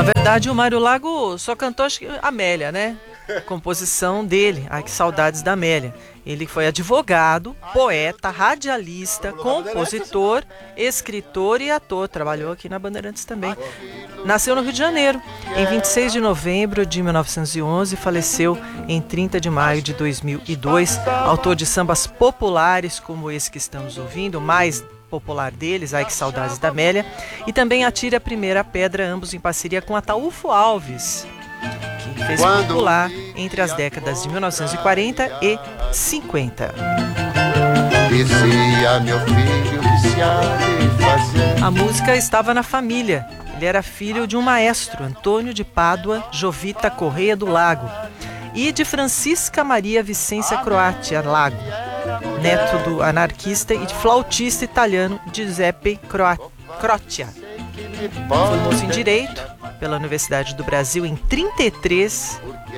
verdade, o Mário Lago só cantou acho que Amélia, né? Composição dele, ai que saudades da Amélia. Ele foi advogado, poeta, radialista, compositor, escritor e ator. Trabalhou aqui na Bandeirantes também. Nasceu no Rio de Janeiro, em 26 de novembro de 1911 e faleceu em 30 de maio de 2002. Autor de sambas populares como esse que estamos ouvindo, mais popular deles, ai que saudades da Amélia. E também Atire a Primeira Pedra, ambos em parceria com Ataúfo Alves, que fez popular entre as décadas de 1940 e 50. Dizia meu filho que se há de fazer. A música estava na família. Ele era filho de um maestro, Antônio de Pádua Jovita Correia do Lago, e de Francisca Maria Vicência Croatia Lago, neto do anarquista e flautista italiano Giuseppe Croatia. Formou-se em Direito pela Universidade do Brasil em 1933.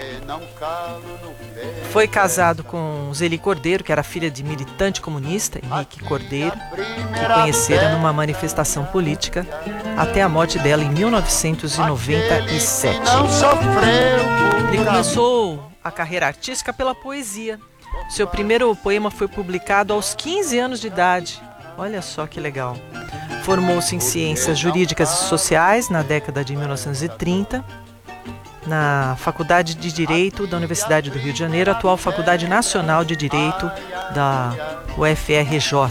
Foi casado com Zeli Cordeiro, que era filha de militante comunista, Henrique Cordeiro, que conhecera numa manifestação política, até a morte dela em 1997. Ele começou a carreira artística pela poesia. Seu primeiro poema foi publicado aos 15 anos de idade. Olha só que legal. Formou-se em Ciências Jurídicas e Sociais na década de 1930, na Faculdade de Direito da Universidade do Rio de Janeiro, atual Faculdade Nacional de Direito da UFRJ.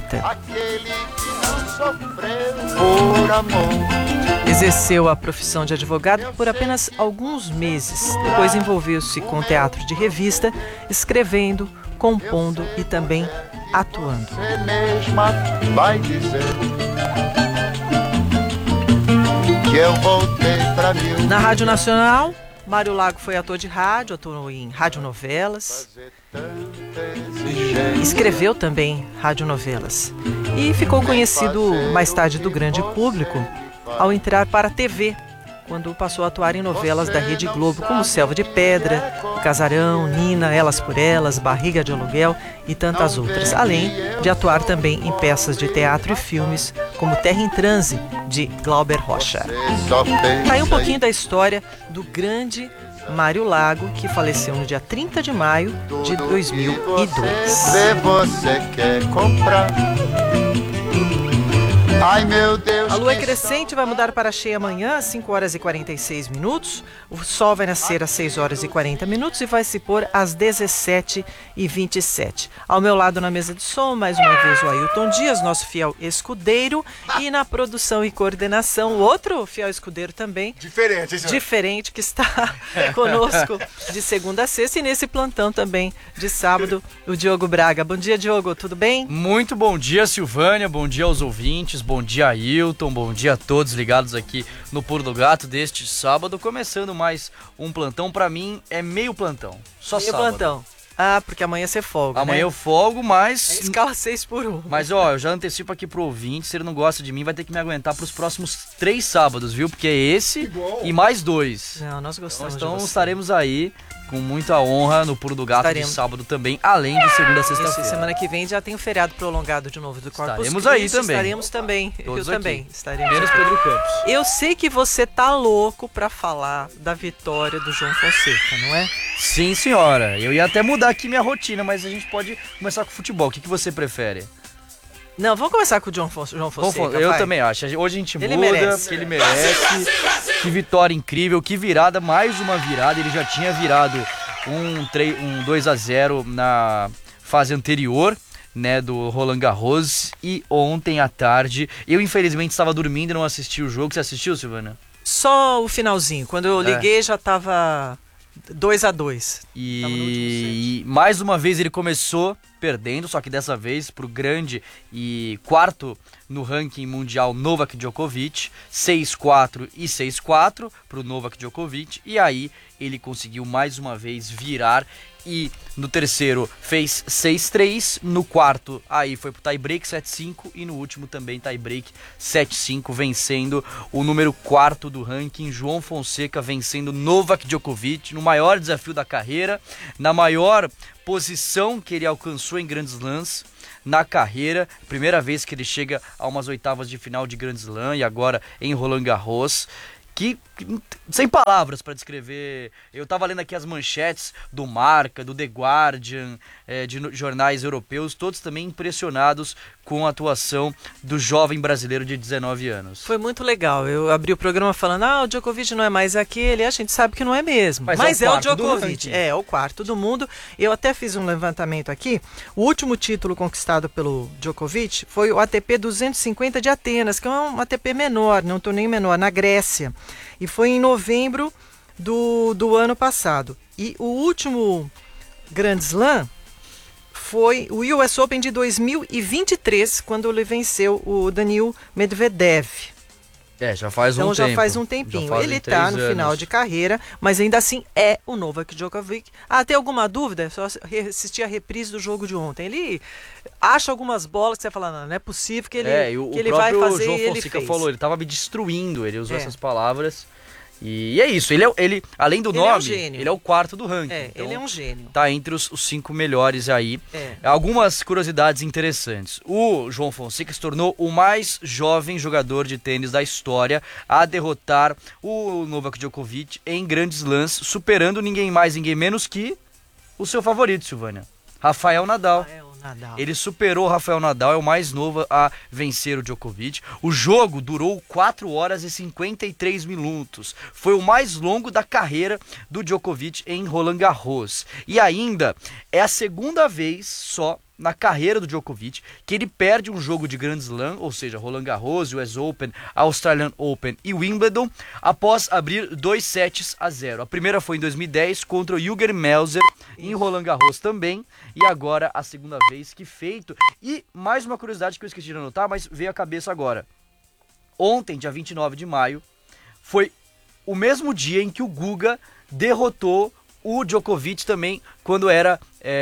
Exerceu a profissão de advogado por apenas alguns meses. Depois envolveu-se com teatro de revista, escrevendo, compondo e também atuando. Vai dizer que eu voltei pra mim. Na Rádio Nacional, Mário Lago foi ator de rádio, atuou em radionovelas, escreveu também radionovelas e ficou conhecido mais tarde do grande público ao entrar para a TV, quando passou a atuar em novelas da Rede Globo, como Selva de Pedra, Casarão, Nina, Elas por Elas, Barriga de Aluguel e tantas outras, além de atuar também em peças de teatro e filmes, como Terra em Transe, de Glauber Rocha. Tá aí um pouquinho da história do grande Mário Lago, que faleceu no dia 30 de maio de 2002. Se você quer comprar. Ai, meu Deus. A lua é crescente, vai mudar para cheia amanhã às 5 horas e 46 minutos. O sol vai nascer às 6 horas e 40 minutos e vai se pôr às 17h27. Ao meu lado na mesa de som, mais uma vez o Ailton Dias, nosso fiel escudeiro. E na produção e coordenação, o outro fiel escudeiro também. Diferente, hein, senhor? Diferente, que está conosco de segunda a sexta e nesse plantão também de sábado, o Diogo Braga. Bom dia, Diogo, tudo bem? Muito bom dia, Silvânia, bom dia aos ouvintes, bom dia, Ailton, bom dia a todos ligados aqui no Pulo do Gato deste sábado, começando mais um plantão. Pra mim é meio plantão, só meio sábado. Plantão. Ah, porque amanhã você folga, Amanhã né? eu folgo, mas... Escala 6x1. Mas ó, eu já antecipo aqui pro ouvinte, se ele não gosta de mim, vai ter que me aguentar pros próximos 3 sábados, viu? Porque é esse e mais 2. Não, nós gostamos Então de você. estaremos aí com muita honra no Pulo do Gato de sábado também, além de segunda a Isso, sexta-feira. semana que vem já tem o feriado prolongado de novo do Corpus Estaremos aí Christi, também. Estaremos também. Todos eu aqui. também. Estaremos Menos aqui. Pedro Campos. Eu sei que você tá louco pra falar da vitória do João Fonseca, não é? Sim, senhora. Eu ia até mudar aqui minha rotina, mas a gente pode começar com o futebol. O que você prefere? Não, vamos começar com o João Fonseca. Eu vai. também acho. Hoje a gente Ele muda, merece. porque ele merece. Que vitória incrível, que virada, mais uma virada. Ele já tinha virado um 2-0 na fase anterior, né, do Roland Garros. E ontem à tarde, eu infelizmente estava dormindo e não assisti o jogo. Você assistiu, Silvana? Só o finalzinho. Quando eu liguei já tava 2-2. E mais uma vez ele começou perdendo, só que dessa vez pro grande e quarto no ranking mundial Novak Djokovic, 6-4 e 6-4 pro Novak Djokovic, e aí ele conseguiu mais uma vez virar e no terceiro fez 6-3, no quarto aí foi pro tie-break 7-5 e no último também tie-break 7-5, vencendo o número 4 do ranking, João Fonseca, vencendo Novak Djokovic no maior desafio da carreira, na maior posição que ele alcançou em Grand Slams na carreira, primeira vez que ele chega a umas oitavas de final de Grand Slam e agora em Roland Garros. sem palavras para descrever. Eu tava lendo aqui as manchetes do Marca, do The Guardian, de jornais europeus, todos também impressionados com a atuação do jovem brasileiro de 19 anos. Foi muito legal. Eu abri o programa falando, o Djokovic não é mais aquele, a gente sabe que não é mesmo. Mas é o Djokovic, é o quarto do mundo. Eu até fiz um levantamento aqui. O último título conquistado pelo Djokovic foi o ATP 250 de Atenas, que é um ATP menor, um torneio menor, na Grécia. E foi em novembro do ano passado. E o último Grand Slam foi o US Open de 2023, quando ele venceu o Daniil Medvedev. Já faz um tempo. Então já faz um tempinho. Ele está no final de carreira, mas ainda assim é o Novak Djokovic. Tem alguma dúvida? É só assistir a reprise do jogo de ontem. Ele acha algumas bolas que você fala, não é possível que ele, que ele vai fazer. O João Fonseca falou, ele estava me destruindo, ele usou essas palavras. E é isso, ele além do nome, é um gênio. Ele é o quarto do ranking. Então, ele é um gênio. Tá entre os 5 melhores aí. Algumas curiosidades interessantes. O João Fonseca se tornou o mais jovem jogador de tênis da história a derrotar o Novak Djokovic em grandes slams, superando ninguém mais, ninguém menos que o seu favorito, Silvânia, Rafael Nadal. Ele superou o Rafael Nadal, é o mais novo a vencer o Djokovic. O jogo durou 4 horas e 53 minutos. Foi o mais longo da carreira do Djokovic em Roland Garros. E ainda é a segunda vez só na carreira do Djokovic que ele perde um jogo de Grand Slam, ou seja, Roland Garros, US Open, Australian Open e Wimbledon, após abrir 2-0. A primeira foi em 2010 contra o Jürgen Melzer em Roland Garros também, e agora a segunda vez que feito. E mais uma curiosidade que eu esqueci de anotar, mas veio à cabeça agora. Ontem, dia 29 de maio, foi o mesmo dia em que o Guga derrotou o Djokovic também, quando era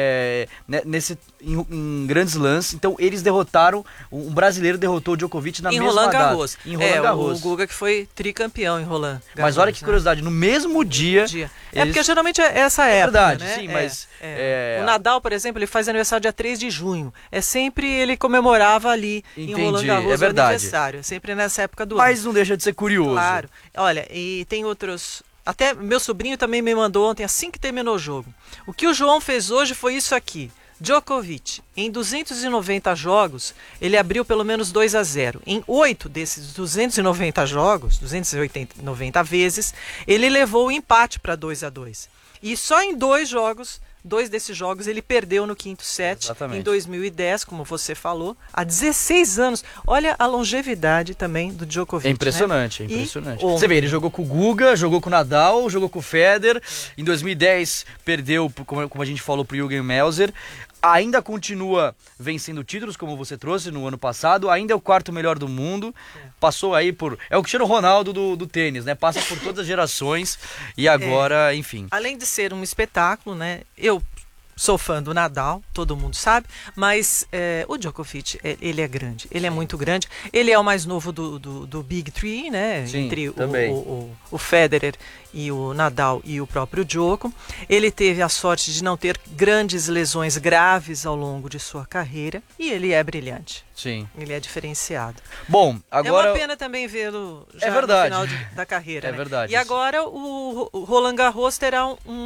em grandes lances. Então eles derrotaram, um brasileiro derrotou o Djokovic na mesma Roland data. Garros. Em Roland Garros. O Guga que foi tricampeão em Roland Garros. Mas olha que curiosidade, no mesmo dia... Porque geralmente é essa época, verdade, né? Sim, mas... O Nadal, por exemplo, ele faz aniversário dia 3 de junho. Sempre ele comemorava ali em Roland Garros o aniversário. Sempre nessa época do ano. Mas não deixa de ser curioso. Claro. Olha, e tem outros... Até meu sobrinho também me mandou ontem, assim que terminou o jogo. O que o João fez hoje foi isso aqui. Djokovic, em 290 jogos, ele abriu pelo menos 2-0. Em 8 desses 290 jogos, 290 vezes, ele levou o empate para 2-2. E só em 2 desses jogos ele perdeu no quinto set. Exatamente. Em 2010, como você falou, há 16 anos. Olha a longevidade também do Djokovic. É impressionante, né? É impressionante. Você vê, ele jogou com o Guga, jogou com o Nadal, jogou com o Federer. Em 2010 perdeu, como a gente falou, para o Jürgen Melzer. Ainda continua vencendo títulos, como você trouxe no ano passado. Ainda é o quarto melhor do mundo. Passou aí por... É o Cristiano Ronaldo do tênis, né? Passa por todas as gerações e agora, enfim. Além de ser um espetáculo, né? Eu sou fã do Nadal, todo mundo sabe, mas o Djokovic, ele é grande, ele é muito grande. Ele é o mais novo do Big Three, né? Sim, entre o Federer e o Nadal e o próprio Djoko. Ele teve a sorte de não ter grandes lesões graves ao longo de sua carreira e ele é brilhante. Sim. Ele é diferenciado. Bom, agora... É uma pena também vê-lo já no final da carreira. É verdade. E agora o Roland Garros terá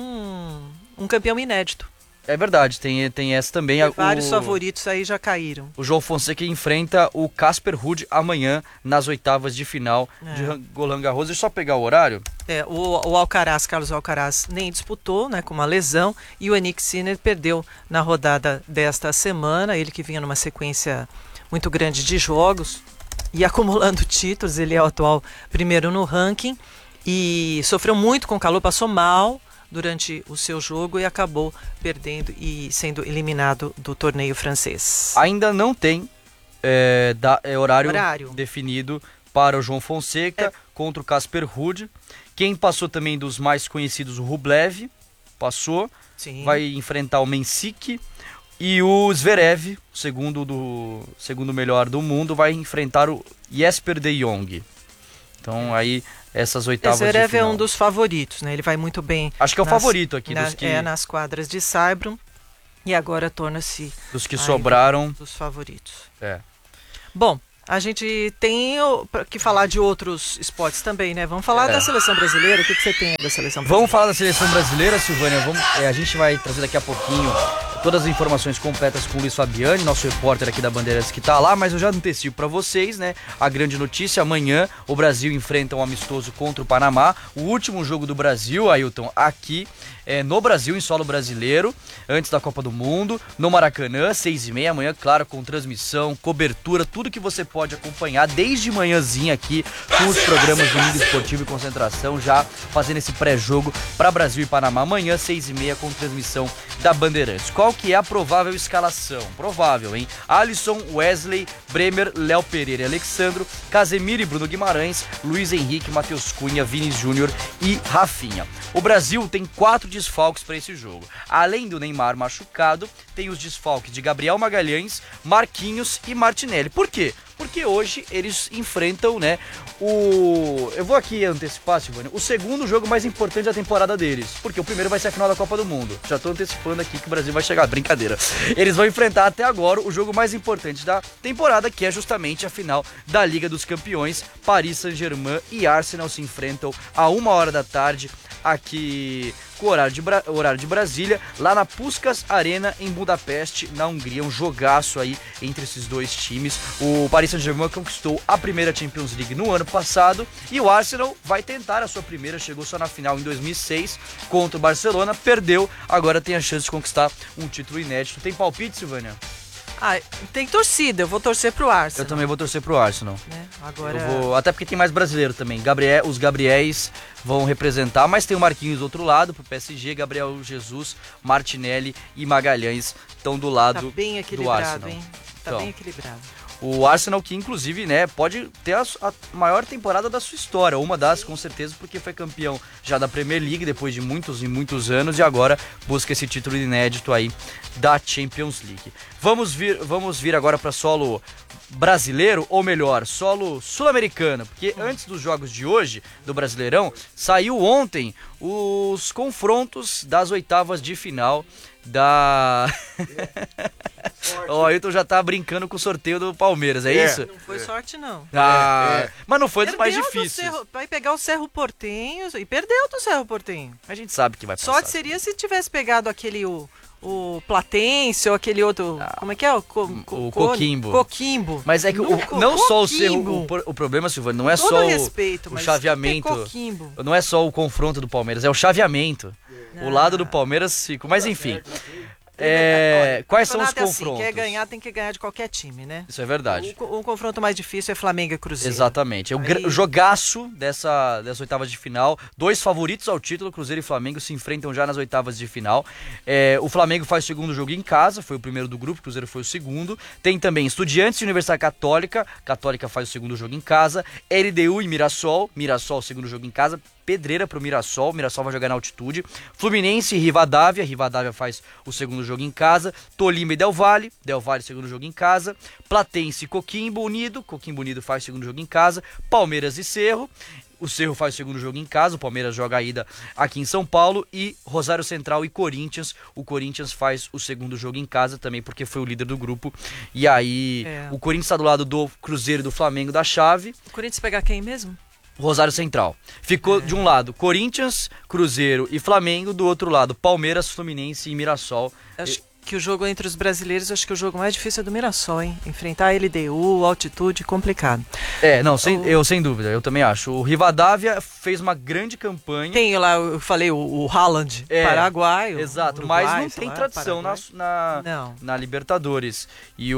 um campeão inédito. É verdade, tem essa também. Vários favoritos aí já caíram. O João Fonseca enfrenta o Casper Ruud amanhã nas oitavas de final de Roland Garros. Deixa eu só pegar o horário. O Alcaraz, Carlos Alcaraz, nem disputou, né, com uma lesão. E o Jannik Sinner perdeu na rodada desta semana. Ele que vinha numa sequência muito grande de jogos e acumulando títulos. Ele é o atual primeiro no ranking e sofreu muito com o calor, passou mal durante o seu jogo e acabou perdendo e sendo eliminado do torneio francês. Ainda não tem horário definido para o João Fonseca contra o Casper Ruud. Quem passou também dos mais conhecidos, o Rublev, passou. Sim. Vai enfrentar o Mensik. E o Zverev, segundo melhor do mundo, vai enfrentar o Jesper de Jong. Então aí... Essas oitavas de final. Zverev é um dos favoritos, né? Ele vai muito bem. Acho que é o favorito aqui dos que... nas quadras de Saibro. E agora torna-se... Dos que sobraram. Dos favoritos. É. Bom, A gente tem que falar de outros esportes também, né? Vamos falar da seleção brasileira. O que você tem da seleção brasileira? Vamos falar da seleção brasileira, Silvânia. A gente vai trazer daqui a pouquinho todas as informações completas com o Luiz Fabiani, nosso repórter aqui da Bandeirantes que tá lá, mas eu já antecipo para vocês, né? A grande notícia: amanhã o Brasil enfrenta um amistoso contra o Panamá. O último jogo do Brasil, Ailton, aqui no Brasil, em solo brasileiro, antes da Copa do Mundo, no Maracanã, 6h30, amanhã, claro, com transmissão, cobertura, tudo que você pode acompanhar desde manhãzinha aqui com os programas do Mundo Esportivo e Concentração, já fazendo esse pré-jogo para Brasil e Panamá. Amanhã, 6h30, com transmissão da Bandeirantes. Qual que é a provável escalação? Provável, hein? Alisson, Wesley, Bremer, Léo Pereira e Alexandro, Casemiro e Bruno Guimarães, Luiz Henrique, Matheus Cunha, Vini Júnior e Rafinha. O Brasil tem 4 desfalques para esse jogo. Além do Neymar machucado, tem os desfalques de Gabriel Magalhães, Marquinhos e Martinelli. Por quê? Porque hoje eles enfrentam, né, eu vou aqui antecipar, Silvânia, o segundo jogo mais importante da temporada deles. Porque o primeiro vai ser a final da Copa do Mundo. Já tô antecipando aqui que o Brasil vai chegar. Brincadeira. Eles vão enfrentar até agora o jogo mais importante da temporada, que é justamente a final da Liga dos Campeões. Paris Saint-Germain e Arsenal se enfrentam a 1h da tarde aqui com o horário de Brasília, lá na Puskás Arena em Budapeste, na Hungria. Um jogaço aí entre esses dois times. O Paris Saint-Germain conquistou a primeira Champions League no ano passado e o Arsenal vai tentar a sua primeira, chegou só na final em 2006 contra o Barcelona, perdeu, agora tem a chance de conquistar um título inédito. Tem palpite, Silvânia? Tem torcida, eu vou torcer pro Arsenal. Eu também vou torcer pro Arsenal. Agora... até porque tem mais brasileiro também. Os Gabriéis vão representar, mas tem o Marquinhos do outro lado, pro PSG, Gabriel Jesus, Martinelli e Magalhães estão do lado do Arsenal. Tá bem equilibrado, hein? Bem equilibrado. O Arsenal que, inclusive, né, pode ter a maior temporada da sua história. Uma das, com certeza, porque foi campeão já da Premier League depois de muitos e muitos anos e agora busca esse título inédito aí da Champions League. Vamos vir agora para solo brasileiro, ou melhor, solo sul-americano, porque antes dos jogos de hoje, do Brasileirão, saiu ontem os confrontos das oitavas de final da... O Ailton já tá brincando com o sorteio do Palmeiras, é isso? Não foi sorte, não. Mas não foi dos mais difíceis. Vai pegar o Cerro Porteño e perdeu do Cerro Porteño. A gente sabe que vai passar. Sorte seria se tivesse pegado aquele... O Platense ou aquele outro... Como é que é? O Coquimbo. Coquimbo. Mas é que não só o Cerro... O problema, Silvano, não é só o chaveamento. Não é só o confronto do Palmeiras, é o chaveamento. O lado do Palmeiras fica... Mas enfim... quais são os confrontos? Quer ganhar, tem que ganhar de qualquer time, né? Isso é verdade. O confronto mais difícil é Flamengo e Cruzeiro. Exatamente. O jogaço dessa oitavas de final. 2 favoritos ao título, Cruzeiro e Flamengo, se enfrentam já nas oitavas de final. O Flamengo faz o segundo jogo em casa, foi o primeiro do grupo, o Cruzeiro foi o segundo. Tem também Estudiantes e Universidade Católica. Católica faz o segundo jogo em casa. LDU e Mirassol. Mirassol, segundo jogo em casa. Pedreira pro Mirassol vai jogar na altitude. Fluminense e Rivadavia faz o segundo jogo em casa. Tolima e Del Valle, segundo jogo em casa. Platense e Coquimbo Unido faz o segundo jogo em casa. Palmeiras e Cerro, o Cerro faz o segundo jogo em casa, o Palmeiras joga a ida aqui em São Paulo. E Rosário Central e Corinthians, o Corinthians faz o segundo jogo em casa também, porque foi o líder do grupo. E aí, o Corinthians está do lado do Cruzeiro e do Flamengo da chave. O Corinthians pegar quem mesmo? Rosário Central. Ficou de um lado Corinthians, Cruzeiro e Flamengo, do outro lado Palmeiras, Fluminense e Mirassol. Acho que o jogo entre os brasileiros, acho que o jogo mais difícil é do Mirassol, hein? Enfrentar a LDU, altitude, complicado. Sem dúvida, eu também acho. O Rivadavia fez uma grande campanha. Tem lá, eu falei, o Haaland, paraguaio. Exato, Uruguai, mas não tem tradição na Libertadores. E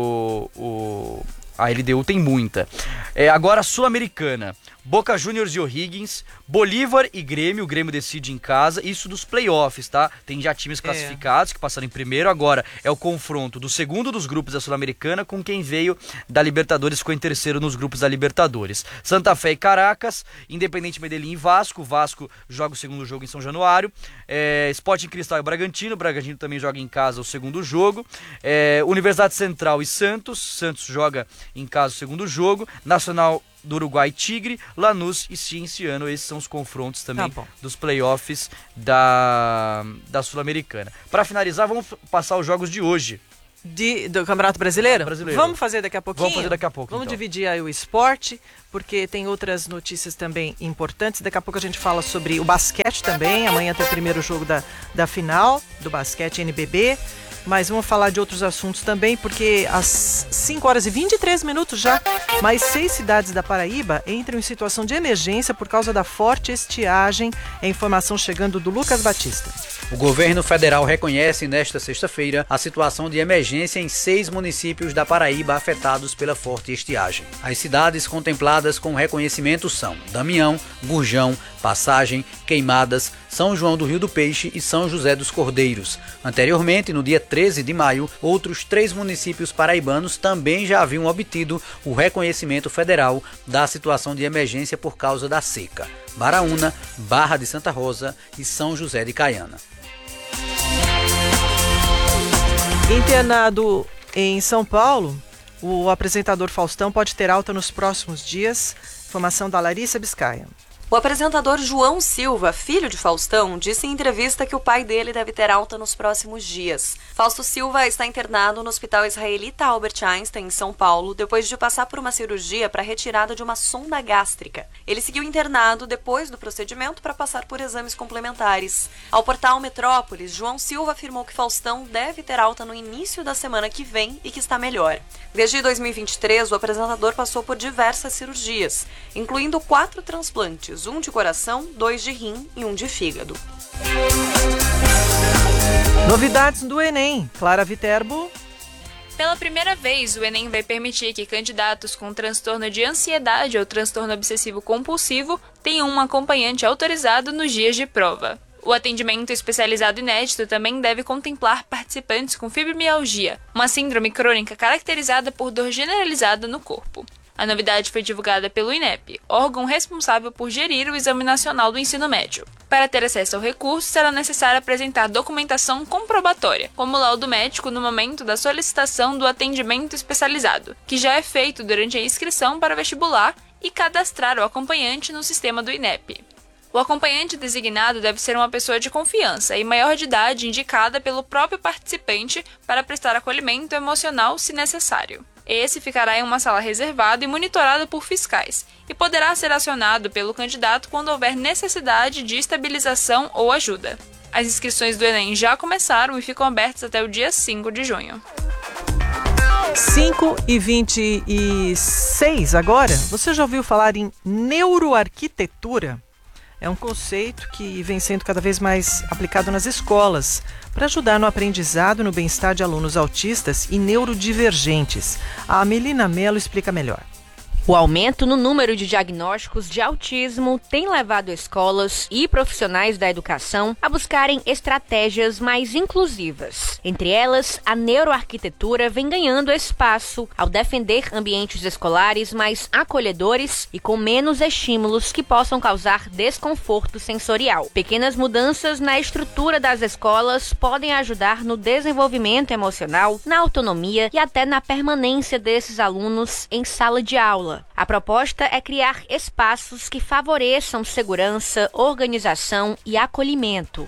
a LDU tem muita. Agora a Sul-Americana. Boca Juniors e O'Higgins, Bolívar e Grêmio. O Grêmio decide em casa. Isso dos playoffs, tá? Tem já times classificados que passaram em primeiro. Agora é o confronto do segundo dos grupos da Sul-Americana com quem veio da Libertadores, ficou em terceiro nos grupos da Libertadores. Santa Fé e Caracas, Independente Medellín e Vasco. Vasco joga o segundo jogo em São Januário. Sporting Cristal e Bragantino. Bragantino também joga em casa o segundo jogo. Universidade Central e Santos. Santos joga em casa o segundo jogo. Nacional do Uruguai, Tigre, Lanús e Cienciano. Esses são os confrontos também dos playoffs da Sul-Americana. Para finalizar, vamos passar os jogos de hoje. Do Campeonato Brasileiro? Brasileiro. Vamos fazer daqui a pouquinho? Vamos fazer daqui a pouco, Vamos então. dividir aí o esporte, porque tem outras notícias também importantes. Daqui a pouco a gente fala sobre o basquete também. Amanhã tem o primeiro jogo da final do basquete NBB. Mas vamos falar de outros assuntos também, porque às 5 horas e 23 minutos já, mais 6 cidades da Paraíba entram em situação de emergência por causa da forte estiagem. É informação chegando do Lucas Batista. O governo federal reconhece nesta sexta-feira a situação de emergência em 6 municípios da Paraíba afetados pela forte estiagem. As cidades contempladas com reconhecimento são Damião, Gurjão, Passagem, Queimadas, São João do Rio do Peixe e São José dos Cordeiros. Anteriormente, no dia 13 de maio, outros 3 municípios paraibanos também já haviam obtido o reconhecimento federal da situação de emergência por causa da seca: Baraúna, Barra de Santa Rosa e São José de Caiana. Internado em São Paulo, o apresentador Faustão pode ter alta nos próximos dias. Informação da Larissa Biscaia. O apresentador João Silva, filho de Faustão, disse em entrevista que o pai dele deve ter alta nos próximos dias. Fausto Silva está internado no Hospital Israelita Albert Einstein, em São Paulo, depois de passar por uma cirurgia para retirada de uma sonda gástrica. Ele seguiu internado depois do procedimento para passar por exames complementares. Ao portal Metrópolis, João Silva afirmou que Faustão deve ter alta no início da semana que vem e que está melhor. Desde 2023, o apresentador passou por diversas cirurgias, incluindo 4 transplantes, 1 de coração, 2 de rim e 1 de fígado. Novidades do Enem. Clara Viterbo. Pela primeira vez, o Enem vai permitir que candidatos com transtorno de ansiedade ou transtorno obsessivo-compulsivo tenham um acompanhante autorizado nos dias de prova. O atendimento especializado inédito também deve contemplar participantes com fibromialgia, uma síndrome crônica caracterizada por dor generalizada no corpo. A novidade foi divulgada pelo INEP, órgão responsável por gerir o Exame Nacional do Ensino Médio. Para ter acesso ao recurso, será necessário apresentar documentação comprobatória, como laudo médico no momento da solicitação do atendimento especializado, que já é feito durante a inscrição para vestibular, e cadastrar o acompanhante no sistema do INEP. O acompanhante designado deve ser uma pessoa de confiança e maior de idade indicada pelo próprio participante para prestar acolhimento emocional se necessário. Esse ficará em uma sala reservada e monitorado por fiscais, e poderá ser acionado pelo candidato quando houver necessidade de estabilização ou ajuda. As inscrições do Enem já começaram e ficam abertas até o dia 5 de junho. 5h26 agora. Você já ouviu falar em neuroarquitetura? É um conceito que vem sendo cada vez mais aplicado nas escolas para ajudar no aprendizado e no bem-estar de alunos autistas e neurodivergentes. A Melina Mello explica melhor. O aumento no número de diagnósticos de autismo tem levado escolas e profissionais da educação a buscarem estratégias mais inclusivas. Entre elas, a neuroarquitetura vem ganhando espaço ao defender ambientes escolares mais acolhedores e com menos estímulos que possam causar desconforto sensorial. Pequenas mudanças na estrutura das escolas podem ajudar no desenvolvimento emocional, na autonomia e até na permanência desses alunos em sala de aula. A proposta é criar espaços que favoreçam segurança, organização e acolhimento.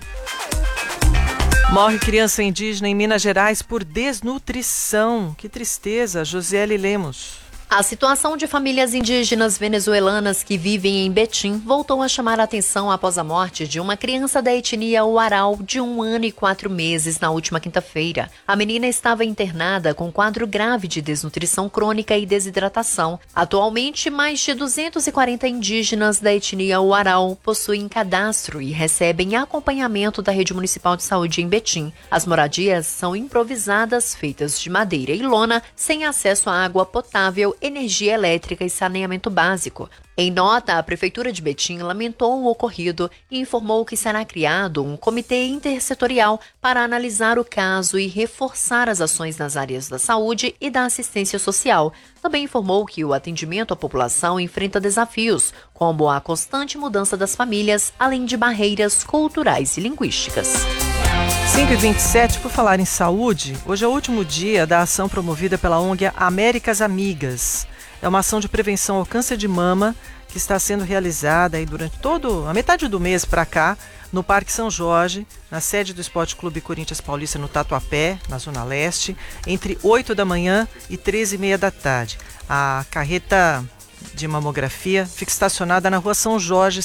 Morre criança indígena em Minas Gerais por desnutrição. Que tristeza, Josiele Lemos. A situação de famílias indígenas venezuelanas que vivem em Betim voltou a chamar a atenção após a morte de uma criança da etnia Uarau de 1 ano e 4 meses na última quinta-feira. A menina estava internada com quadro grave de desnutrição crônica e desidratação. Atualmente, mais de 240 indígenas da etnia Uarau possuem cadastro e recebem acompanhamento da Rede Municipal de Saúde em Betim. As moradias são improvisadas, feitas de madeira e lona, sem acesso à água potável, energia elétrica e saneamento básico. Em nota, a Prefeitura de Betim lamentou o ocorrido e informou que será criado um comitê intersetorial para analisar o caso e reforçar as ações nas áreas da saúde e da assistência social. Também informou que o atendimento à população enfrenta desafios, como a constante mudança das famílias, além de barreiras culturais e linguísticas. 5h27, por falar em saúde, hoje é o último dia da ação promovida pela ONG Américas Amigas. É uma ação de prevenção ao câncer de mama que que está sendo realizada aí durante a metade do mês para cá, no Parque São Jorge, na sede do Esporte Clube Corinthians Paulista, no Tatuapé, na Zona Leste, entre 8 da manhã e 13h30 da tarde. A carreta de mamografia fica estacionada na Rua São Jorge,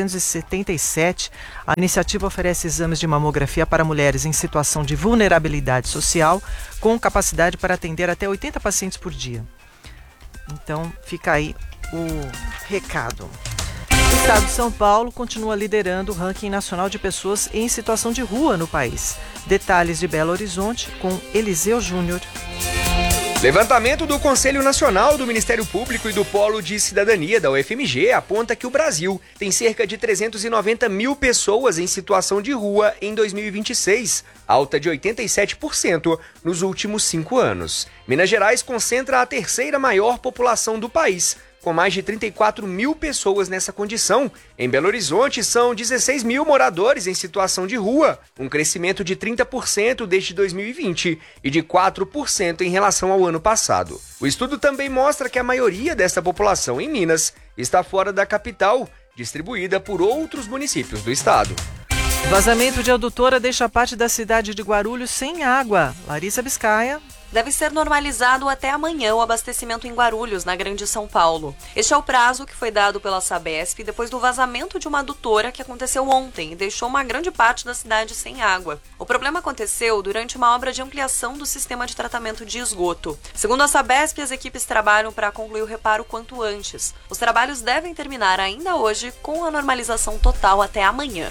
777. A iniciativa oferece exames de mamografia para mulheres em situação de vulnerabilidade social, com capacidade para atender até 80 pacientes por dia. Então, fica aí o recado. O estado de São Paulo continua liderando o ranking nacional de pessoas em situação de rua no país. Detalhes de Belo Horizonte com Eliseu Júnior. Levantamento do Conselho Nacional do Ministério Público e do Polo de Cidadania da UFMG aponta que o Brasil tem cerca de 390 mil pessoas em situação de rua em 2026, alta de 87% nos últimos 5 anos. Minas Gerais concentra a terceira maior população do país, com mais de 34 mil pessoas nessa condição. Em Belo Horizonte, são 16 mil moradores em situação de rua, um crescimento de 30% desde 2020 e de 4% em relação ao ano passado. O estudo também mostra que a maioria dessa população em Minas está fora da capital, distribuída por outros municípios do estado. Vazamento de adutora deixa parte da cidade de Guarulhos sem água. Larissa Biscaia. Deve ser normalizado até amanhã o abastecimento em Guarulhos, na Grande São Paulo. Este é o prazo que foi dado pela Sabesp depois do vazamento de uma adutora que aconteceu ontem e deixou uma grande parte da cidade sem água. O problema aconteceu durante uma obra de ampliação do sistema de tratamento de esgoto. Segundo a Sabesp, as equipes trabalham para concluir o reparo quanto antes. Os trabalhos devem terminar ainda hoje, com a normalização total até amanhã.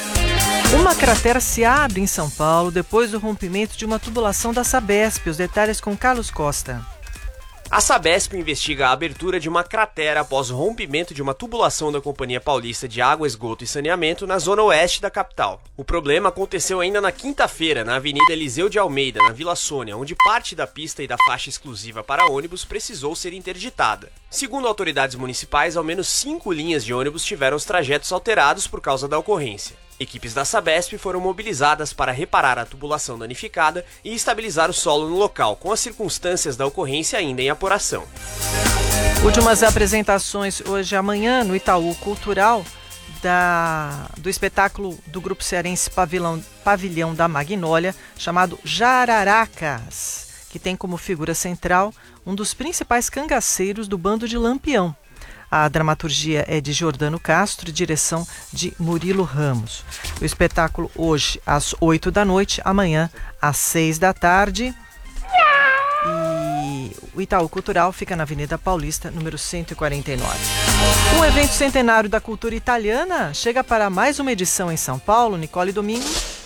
Uma cratera se abre em São Paulo depois do rompimento de uma tubulação da Sabesp. Os detalhes com Carlos Costa. A Sabesp investiga a abertura de uma cratera após o rompimento de uma tubulação da Companhia Paulista de Água, Esgoto e Saneamento na zona oeste da capital. O problema aconteceu ainda na quinta-feira, na Avenida Eliseu de Almeida, na Vila Sônia, onde parte da pista e da faixa exclusiva para ônibus precisou ser interditada. Segundo autoridades municipais, ao menos 5 linhas de ônibus tiveram os trajetos alterados por causa da ocorrência. Equipes da Sabesp foram mobilizadas para reparar a tubulação danificada e estabilizar o solo no local, com as circunstâncias da ocorrência ainda em apuração. Últimas apresentações hoje e amanhã no Itaú Cultural do espetáculo do grupo cearense Pavilhão da Magnólia, chamado Jararacas, que tem como figura central um dos principais cangaceiros do bando de Lampião. A dramaturgia é de Jordano Castro e direção de Murilo Ramos. O espetáculo hoje às 8 da noite, amanhã às 6 da tarde. E o Itaú Cultural fica na Avenida Paulista, número 149. Um evento centenário da cultura italiana chega para mais uma edição em São Paulo. Nicole Domingo.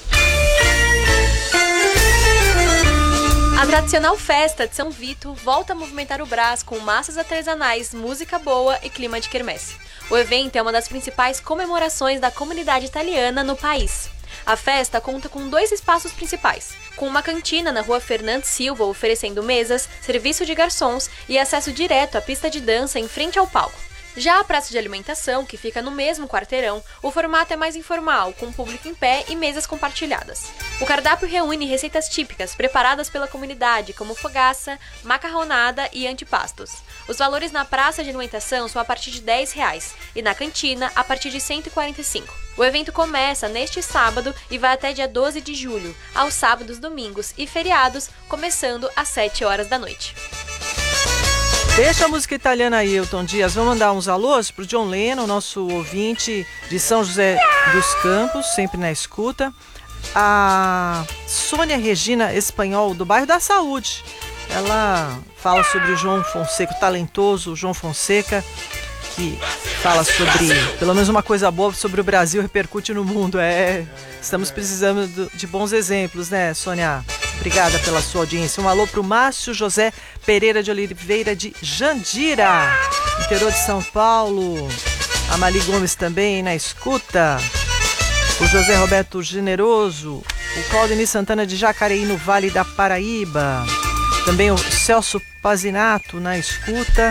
A tradicional festa de São Vito volta a movimentar o Brás com massas artesanais, música boa e clima de quermesse. O evento é uma das principais comemorações da comunidade italiana no país. A festa conta com 2 espaços principais, com uma cantina na Rua Fernando Silva oferecendo mesas, serviço de garçons e acesso direto à pista de dança em frente ao palco. Já a praça de alimentação, que fica no mesmo quarteirão, o formato é mais informal, com público em pé e mesas compartilhadas. O cardápio reúne receitas típicas preparadas pela comunidade, como fogaça, macarronada e antipastos. Os valores na praça de alimentação são a partir de R$10 e na cantina a partir de R$145. O evento começa neste sábado e vai até dia 12 de julho, aos sábados, domingos e feriados, começando às 7 horas da noite. Deixa a música italiana aí, Elton Dias. Vamos mandar uns alôs pro John Lennon, nosso ouvinte de São José dos Campos, sempre na escuta. A Sônia Regina Espanhol, do bairro da Saúde. Ela fala sobre o João Fonseca, o talentoso João Fonseca, que fala sobre, pelo menos uma coisa boa sobre o Brasil, repercute no mundo. Estamos precisando de bons exemplos, né, Sônia? Obrigada pela sua audiência. Um alô pro Márcio José Pereira de Oliveira de Jandira, interior de São Paulo. A Mali Gomes também na escuta. O José Roberto Generoso. O Claudemir Santana de Jacareí, no Vale da Paraíba. Também o Celso Pazinato na escuta.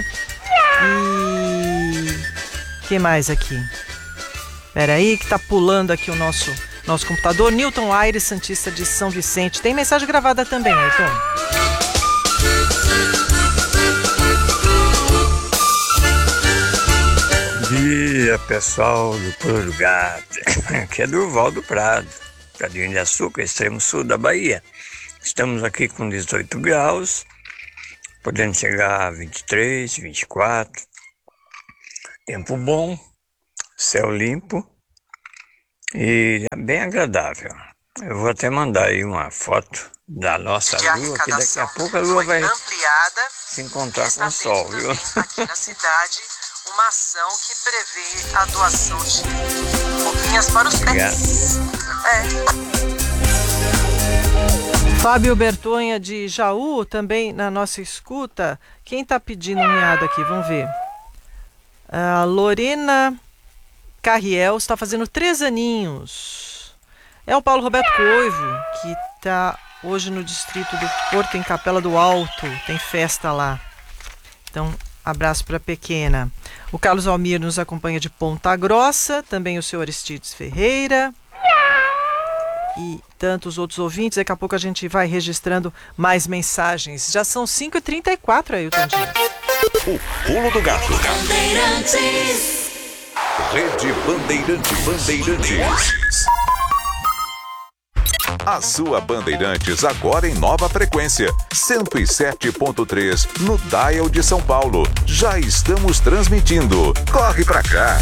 E... que mais aqui? Peraí que tá pulando aqui o nosso computador. Newton Aires, Santista de São Vicente. Tem mensagem gravada também, Newton. dia, pessoal do Pulo do Gato. Aqui é Durval do Prado, Pradinho de Açúcar, extremo sul da Bahia. Estamos aqui com 18 graus, podendo chegar a 23, 24. Tempo bom, céu limpo e bem agradável. Eu vou até mandar aí uma foto da nossa lua, que daqui a pouco a lua vai se encontrar com o sol, viu? Aqui na cidade, uma ação que prevê a doação de roupinhas para os pets. Fábio Bertonha de Jaú, também na nossa escuta. Quem está pedindo um miado aqui? Vamos ver. A Lorena Carriel está fazendo 3 aninhos. É o Paulo Roberto Coivo, que está hoje no distrito do Porto, em Capela do Alto. Tem festa lá. Então, abraço para a pequena. O Carlos Almir nos acompanha de Ponta Grossa. Também o seu Aristides Ferreira. E tantos outros ouvintes. Daqui a pouco a gente vai registrando mais mensagens. Já são 5h34, Ailton Dias. O Pulo do Gato. Rede Bandeirantes. A sua Bandeirantes agora em nova frequência, 107.3 no dial de São Paulo. Já estamos transmitindo. Corre pra cá.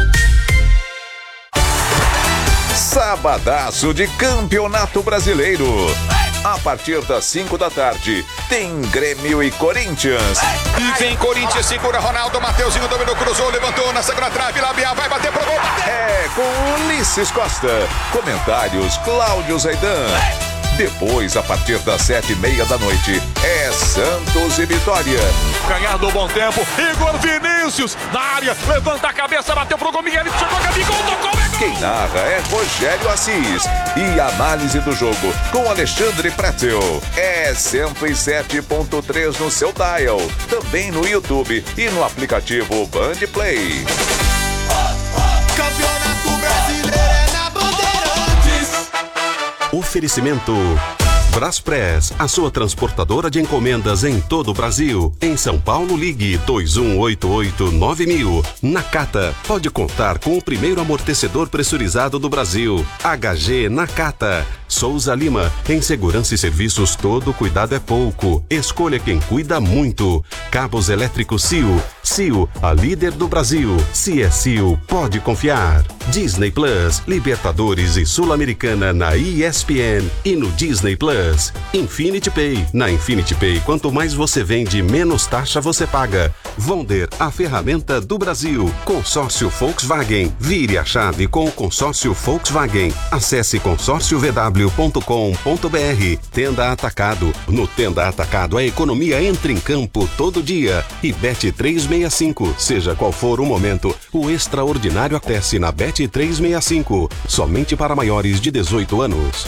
Sabadaço de Campeonato Brasileiro. A partir das 5 da tarde, tem Grêmio e Corinthians. E vem Corinthians, segura Ronaldo, Mateuzinho dominou, cruzou, levantou na segunda trave, Labial vai bater pro gol. É, com Ulisses Costa. Comentários, Cláudio Zaidan. Depois, a partir das 7h30 da noite, é Santos e Vitória. Ganhar do bom tempo, Igor Vinícius, na área, levanta a cabeça, bateu pro gol, Miguel, chegou, Gabigol, tocou, Quem narra é Rogério Assis. E análise do jogo com Alexandre Pretzel. É 107.3 no seu dial. Também no YouTube e no aplicativo Band Play. Campeonato Brasileiro é na Bandeirantes. Oferecimento Braspress, a sua transportadora de encomendas em todo o Brasil. Em São Paulo, ligue 2188-9000. Nakata, pode contar com o primeiro amortecedor pressurizado do Brasil. HG Nakata. Souza Lima, em segurança e serviços todo cuidado é pouco. Escolha quem cuida muito. Cabos elétricos CIO. CIO, a líder do Brasil. Se é CIO, pode confiar. Disney Plus, Libertadores e Sul-Americana na ESPN e no Disney Plus. Infinity Pay. Na Infinity Pay, quanto mais você vende, menos taxa você paga. Vonder, a ferramenta do Brasil. Consórcio Volkswagen. Vire a chave com o consórcio Volkswagen. Acesse consórciovw.com.br. Tenda Atacado. No Tenda Atacado, a economia entra em campo todo dia. E Bet365. Seja qual for o momento, o extraordinário acontece na Bet365. Somente para maiores de 18 anos.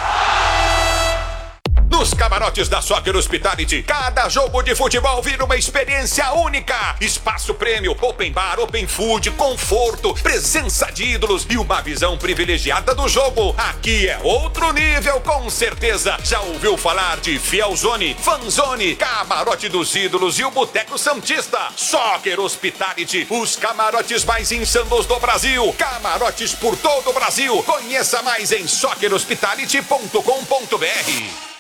Nos camarotes da Soccer Hospitality, cada jogo de futebol vira uma experiência única. Espaço prêmio, open bar, open food, conforto, presença de ídolos e uma visão privilegiada do jogo. Aqui é outro nível, com certeza. Já ouviu falar de Fielzone, Fanzone, Camarote dos Ídolos e o Boteco Santista? Soccer Hospitality, os camarotes mais insanos do Brasil. Camarotes por todo o Brasil. Conheça mais em soccerhospitality.com.br.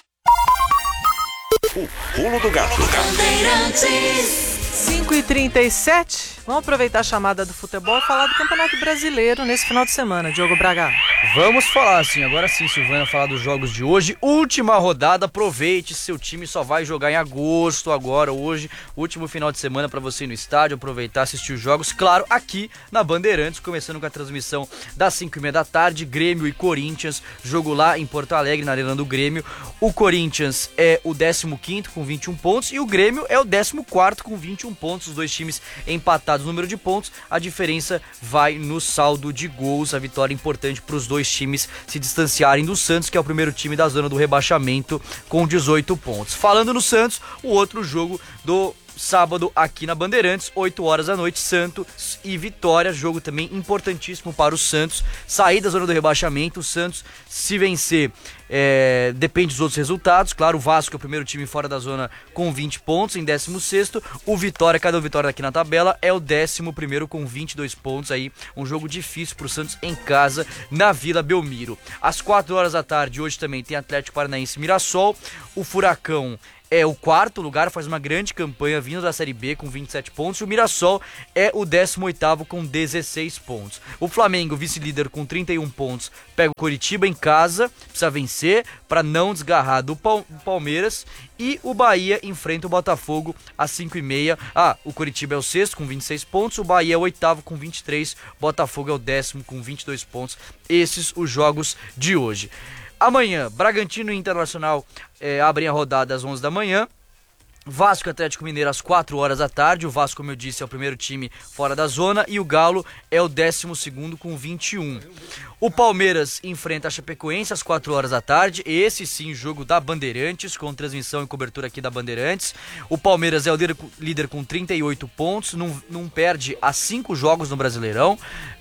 O Pulo do Gato. 5h37. Vamos aproveitar a chamada do futebol e falar do Campeonato Brasileiro nesse final de semana, Diogo Braga. Vamos falar sim, agora sim, Silvana, falar dos jogos de hoje. Última rodada, aproveite, seu time só vai jogar em agosto agora, hoje, último final de semana para você ir no estádio, aproveitar, assistir os jogos, claro, aqui na Bandeirantes, começando com a transmissão das 5h30 da tarde, Grêmio e Corinthians, jogo lá em Porto Alegre, na Arena do Grêmio. O Corinthians é o 15º com 21 pontos e o Grêmio é o 14º com 21 pontos, os dois times empatados no número de pontos, a diferença vai no saldo de gols, a vitória importante para os dois times se distanciarem do Santos, que é o primeiro time da zona do rebaixamento com 18 pontos. Falando no Santos, o outro jogo do sábado aqui na Bandeirantes, 8 horas da noite, Santos e Vitória, jogo também importantíssimo para o Santos, sair da zona do rebaixamento. O Santos, se vencer, depende dos outros resultados, claro, o Vasco é o primeiro time fora da zona com 20 pontos, em 16º, o Vitória, cada Vitória aqui na tabela, é o 11º com 22 pontos, aí um jogo difícil para o Santos em casa, na Vila Belmiro. Às 4 horas da tarde, hoje também tem Atlético Paranaense e Mirassol, o Furacão é o 4º lugar, faz uma grande campanha vindo da Série B com 27 pontos. E o Mirassol é o 18º com 16 pontos. O Flamengo, vice-líder com 31 pontos, pega o Coritiba em casa, precisa vencer para não desgarrar do Palmeiras. E o Bahia enfrenta o Botafogo às 5h30. O Coritiba é o 6º com 26 pontos, o Bahia é o 8º com 23, Botafogo é o 10º com 22 pontos. Esses os jogos de hoje. Amanhã, Bragantino e Internacional abrem a rodada às 11 da manhã. Vasco e Atlético Mineiro às 4 horas da tarde. O Vasco, como eu disse, é o primeiro time fora da zona. E o Galo é o 12º com 21. O Palmeiras enfrenta a Chapecoense às 4 horas da tarde. Esse sim, jogo da Bandeirantes, com transmissão e cobertura aqui da Bandeirantes. O Palmeiras é o líder com 38 pontos. Não perde há 5 jogos no Brasileirão.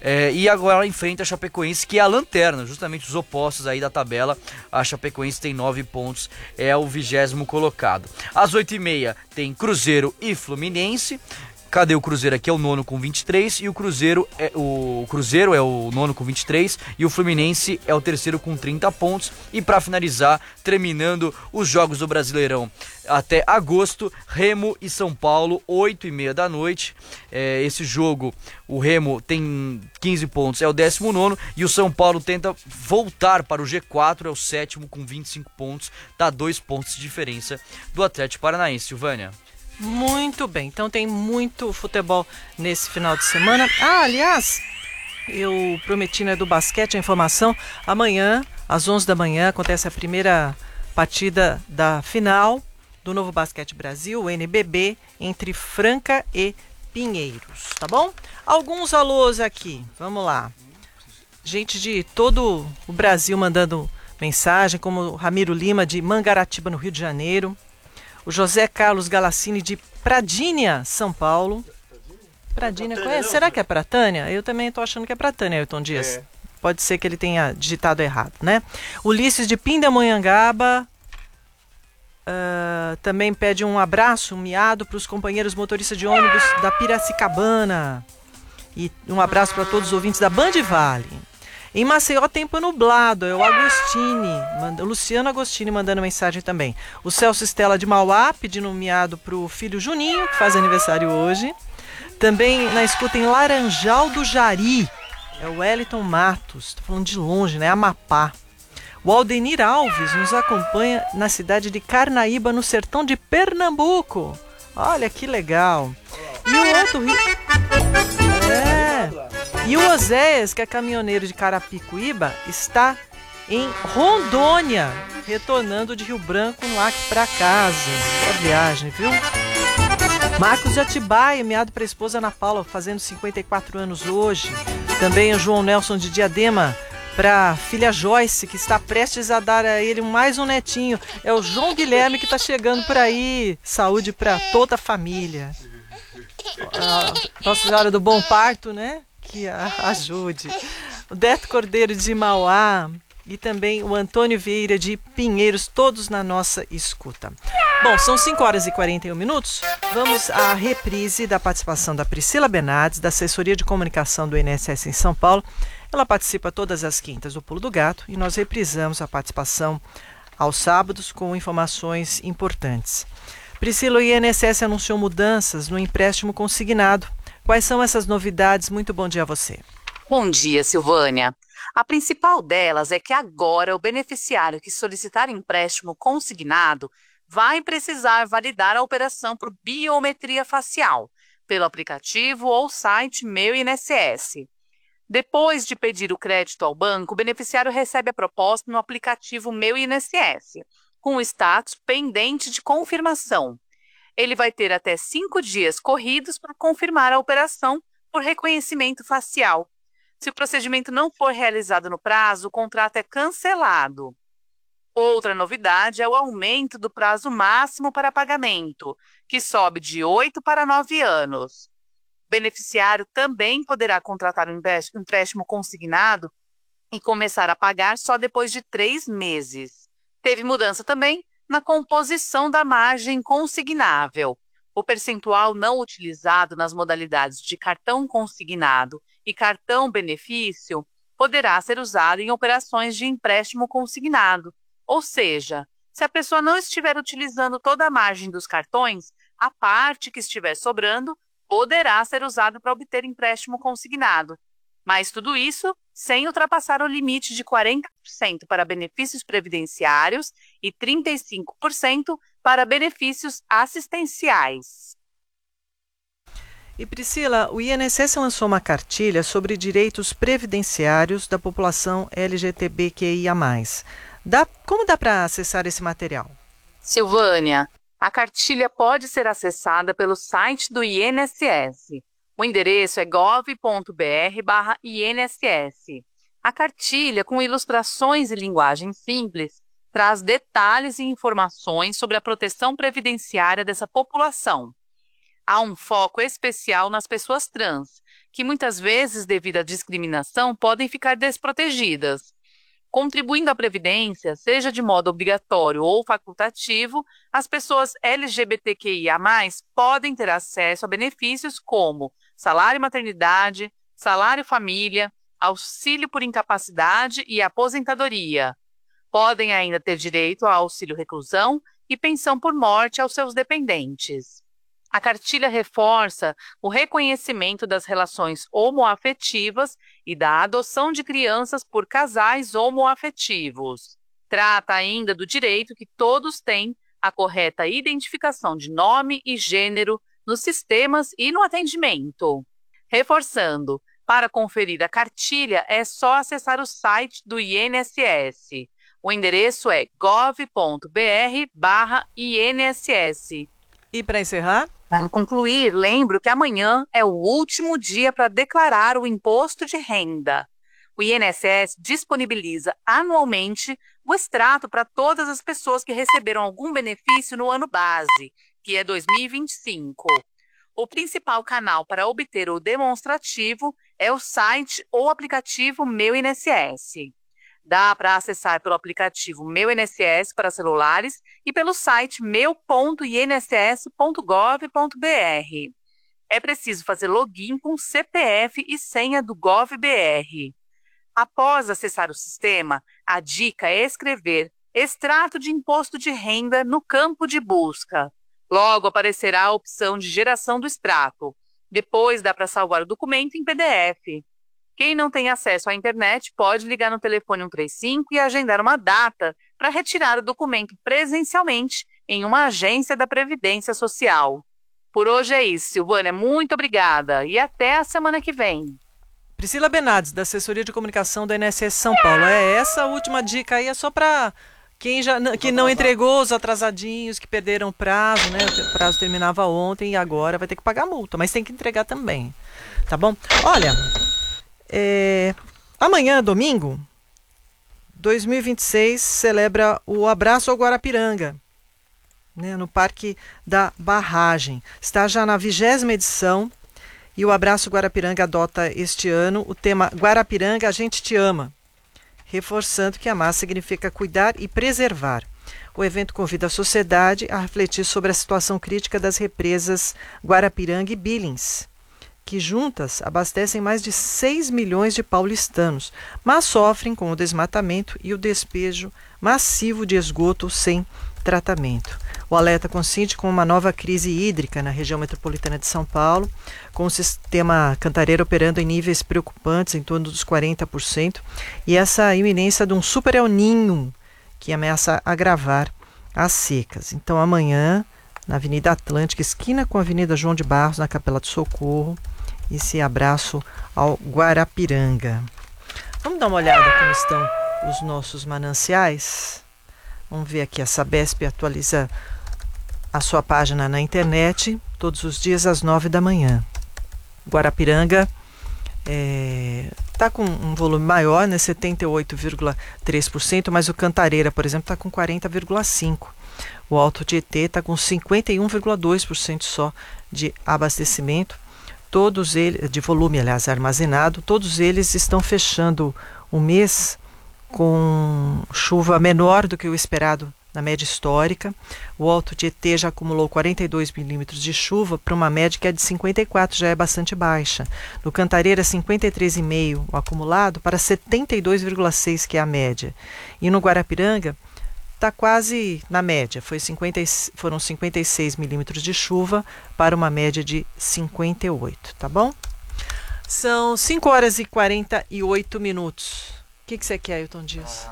E agora enfrenta a Chapecoense, que é a lanterna, justamente os opostos aí da tabela. A Chapecoense tem 9 pontos, é o 20º colocado. Às 8h30 tem Cruzeiro e Fluminense. Cadê o Cruzeiro aqui? É o 9º com 23 e o Cruzeiro é o 9º com 23 e o Fluminense é o 3º com 30 pontos. E para finalizar, terminando os jogos do Brasileirão até agosto, Remo e São Paulo, 8h30 da noite. Esse jogo, o Remo tem 15 pontos, é o 19º, e o São Paulo tenta voltar para o G4, é o 7º com 25 pontos, dá 2 pontos de diferença do Atlético Paranaense. Silvânia. Muito bem, então tem muito futebol nesse final de semana. Aliás, eu prometi, né, do basquete, a informação. Amanhã, às 11 da manhã, acontece a primeira partida da final do Novo Basquete Brasil, o NBB, entre Franca e Pinheiros, tá bom? Alguns alôs aqui, vamos lá. Gente de todo o Brasil mandando mensagem, como o Ramiro Lima, de Mangaratiba, no Rio de Janeiro. O José Carlos Galassini, de Pradinha, São Paulo. Pradinha, será que é Pratânia? Eu também estou achando que é Pratânia, Ailton Dias. Pode ser que ele tenha digitado errado, né? Ulisses, de Pindamonhangaba, também pede um abraço, um miado para os companheiros motoristas de ônibus da Piracicabana. E um abraço para todos os ouvintes da Band Vale. Em Maceió, tempo nublado, é o o Luciano Agostini mandando mensagem também. O Celso Estela, de Mauá, pedindo um miado pro filho Juninho, que faz aniversário hoje. Também na escuta em Laranjal do Jari, é o Wellington Matos, tô falando de longe, né, Amapá. O Aldenir Alves nos acompanha na cidade de Carnaíba, no sertão de Pernambuco. Olha que legal. E o outro E o Oséias, que é caminhoneiro de Carapicuíba, está em Rondônia, retornando de Rio Branco no Acre para casa. Boa viagem, viu? Marcos de Atibaia, meado para a esposa Ana Paula, fazendo 54 anos hoje. Também o João Nelson de Diadema, para a filha Joyce, que está prestes a dar a ele mais um netinho. É o João Guilherme que está chegando por aí. Saúde para toda a família. Nossa Senhora do Bom Parto, né? Que ajude. O Deto Cordeiro de Mauá e também o Antônio Vieira de Pinheiros, todos na nossa escuta. Bom, são 5h41. Vamos à reprise da participação da Priscila Bernardes, da Assessoria de Comunicação do INSS em São Paulo. Ela participa todas as quintas do Pulo do Gato e nós reprisamos a participação aos sábados com informações importantes. Priscila, o INSS anunciou mudanças no empréstimo consignado. Quais são essas novidades? Muito bom dia a você. Bom dia, Silvânia. A principal delas é que agora o beneficiário que solicitar empréstimo consignado vai precisar validar a operação por biometria facial, pelo aplicativo ou site Meu INSS. Depois de pedir o crédito ao banco, o beneficiário recebe a proposta no aplicativo Meu INSS, com o status pendente de confirmação. Ele vai ter até 5 dias corridos para confirmar a operação por reconhecimento facial. Se o procedimento não for realizado no prazo, o contrato é cancelado. Outra novidade é o aumento do prazo máximo para pagamento, que sobe de 8 para 9 anos. O beneficiário também poderá contratar um empréstimo consignado e começar a pagar só depois de 3 meses. Teve mudança também na composição da margem consignável. O percentual não utilizado nas modalidades de cartão consignado e cartão benefício poderá ser usado em operações de empréstimo consignado. Ou seja, se a pessoa não estiver utilizando toda a margem dos cartões, a parte que estiver sobrando poderá ser usada para obter empréstimo consignado. Mas tudo isso sem ultrapassar o limite de 40% para benefícios previdenciários e 35% para benefícios assistenciais. E Priscila, o INSS lançou uma cartilha sobre direitos previdenciários da população LGBTQIA+. Como dá para acessar esse material? Silvânia, a cartilha pode ser acessada pelo site do INSS. O endereço é gov.br/INSS. A cartilha, com ilustrações e linguagem simples, traz detalhes e informações sobre a proteção previdenciária dessa população. Há um foco especial nas pessoas trans, que muitas vezes, devido à discriminação, podem ficar desprotegidas. Contribuindo à Previdência, seja de modo obrigatório ou facultativo, as pessoas LGBTQIA+, podem ter acesso a benefícios como salário maternidade, salário família, auxílio por incapacidade e aposentadoria. Podem ainda ter direito a auxílio reclusão e pensão por morte aos seus dependentes. A cartilha reforça o reconhecimento das relações homoafetivas e da adoção de crianças por casais homoafetivos. Trata ainda do direito que todos têm à correta identificação de nome e gênero nos sistemas e no atendimento. Reforçando, para conferir a cartilha é só acessar o site do INSS. O endereço é gov.br/INSS. E para encerrar? Para concluir, lembro que amanhã é o último dia para declarar o imposto de renda. O INSS disponibiliza anualmente o extrato para todas as pessoas que receberam algum benefício no ano base, que é 2025. O principal canal para obter o demonstrativo é o site ou aplicativo Meu INSS. Dá para acessar pelo aplicativo Meu INSS para celulares e pelo site meu.inss.gov.br. É preciso fazer login com CPF e senha do GovBR. Após acessar o sistema, a dica é escrever extrato de imposto de renda no campo de busca. Logo aparecerá a opção de geração do extrato. Depois dá para salvar o documento em PDF. Quem não tem acesso à internet pode ligar no telefone 135 e agendar uma data para retirar o documento presencialmente em uma agência da Previdência Social. Por hoje é isso, Silvânia. Muito obrigada e até a semana que vem. Priscila Benades, da Assessoria de Comunicação do INSS São Paulo. Essa última dica aí é só para quem que não entregou, os atrasadinhos que perderam o prazo, né? O prazo terminava ontem e agora vai ter que pagar multa, mas tem que entregar também. Tá bom? Olha... amanhã, domingo, 2026, celebra o Abraço ao Guarapiranga, né, no Parque da Barragem. Está já na 20ª edição e o Abraço Guarapiranga adota este ano o tema Guarapiranga, a gente te ama, reforçando que amar significa cuidar e preservar. O evento convida a sociedade a refletir sobre a situação crítica das represas Guarapiranga e Billings, que juntas abastecem mais de 6 milhões de paulistanos, mas sofrem com o desmatamento e o despejo massivo de esgoto sem tratamento. O alerta coincide com uma nova crise hídrica na região metropolitana de São Paulo, com o sistema Cantareira operando em níveis preocupantes, em torno dos 40%, e essa iminência de um super El Niño, que ameaça agravar as secas. Então, amanhã, na Avenida Atlântica, esquina com a Avenida João de Barros, na Capela do Socorro, esse abraço ao Guarapiranga. Vamos dar uma olhada como estão os nossos mananciais? Vamos ver aqui, a Sabesp atualiza a sua página na internet todos os dias às 9 da manhã. Guarapiranga está com um volume maior, né, 78,3%, mas o Cantareira, por exemplo, está com 40,5%. O Alto Tietê está com 51,2% só de abastecimento, todos eles, de volume, aliás, armazenado. Todos eles estão fechando o mês com chuva menor do que o esperado na média histórica. O Alto Tietê já acumulou 42 milímetros de chuva para uma média que é de 54, já é bastante baixa. No Cantareira, 53,5 o acumulado para 72,6, que é a média. E no Guarapiranga, está quase na média, foram 56 milímetros de chuva para uma média de 58, tá bom? São 5 horas e 48 minutos. O que você quer, Ailton Dias?